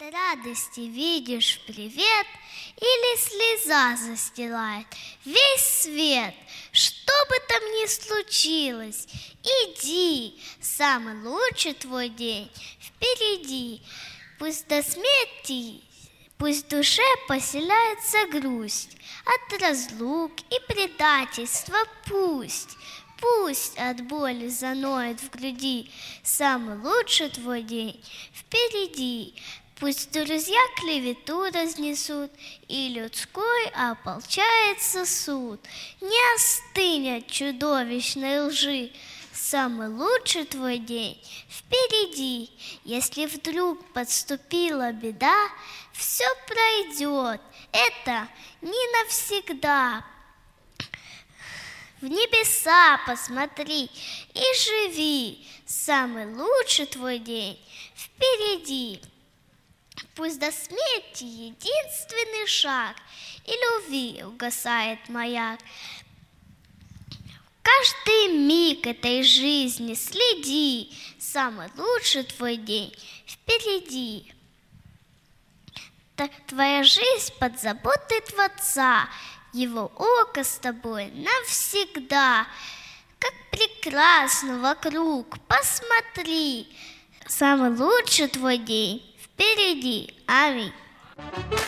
радости видишь привет, или слеза застилает весь свет. Что бы там ни случилось, иди, самый лучший твой день впереди. Пусть до смерти, пусть в душе поселяется грусть от разлук и предательства, Пусть от боли заноет в груди, самый лучший твой день впереди. Пусть друзья клевету разнесут, и людской ополчается суд. Не остынь от чудовищной лжи, самый лучший твой день впереди. Если вдруг подступила беда, все пройдет, это не навсегда. В небеса посмотри и живи, самый лучший твой день впереди. Пусть до смерти единственный шаг, и любви угасает маяк. Каждый миг этой жизни следи, самый лучший твой день впереди. Твоя жизнь под заботой Творца, Его око с тобой навсегда. Как прекрасно вокруг, посмотри, самый лучший твой день впереди. Аминь.